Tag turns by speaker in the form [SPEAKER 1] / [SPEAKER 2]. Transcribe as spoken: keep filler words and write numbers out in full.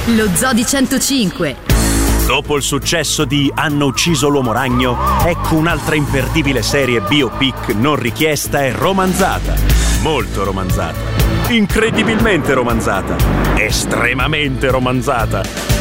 [SPEAKER 1] Lo Zoo di centocinque.
[SPEAKER 2] Dopo il successo di Hanno ucciso l'uomo ragno, ecco un'altra imperdibile serie biopic non richiesta e romanzata. Molto romanzata. Incredibilmente romanzata. Estremamente romanzata.